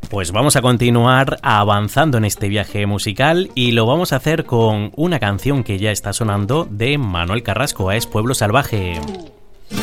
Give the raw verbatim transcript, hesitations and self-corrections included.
Pues vamos a continuar avanzando en este viaje musical y lo vamos a hacer con una canción que ya está sonando de Manuel Carrasco, Es Pueblo Salvaje.